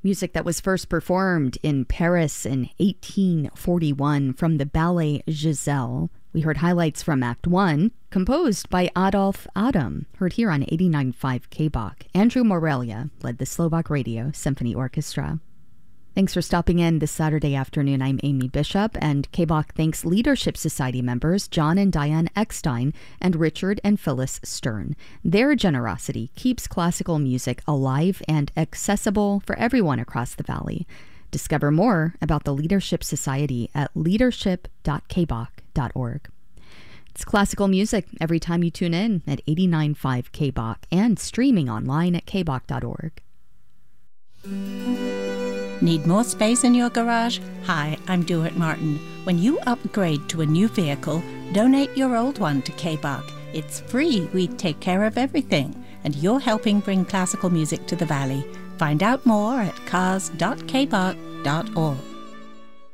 Music that was first performed in Paris in 1841 from the ballet Giselle. We heard highlights from Act 1, composed by Adolf Adam, heard here on 89.5 KBOK. Andrew Morelia led the Slovak Radio Symphony Orchestra. Thanks for stopping in this Saturday afternoon. I'm Amy Bishop, and KBOK thanks Leadership Society members John and Diane Eckstein and Richard and Phyllis Stern. Their generosity keeps classical music alive and accessible for everyone across the valley. Discover more about the Leadership Society at leadership.kbok.org. It's classical music every time you tune in at 89.5 KBOK and streaming online at kbok.org. Need more space in your garage? Hi, I'm Dewitt Martin. When you upgrade to a new vehicle, donate your old one to KBOK. It's free. We take care of everything. And you're helping bring classical music to the Valley. Find out more at cars.kbok.org.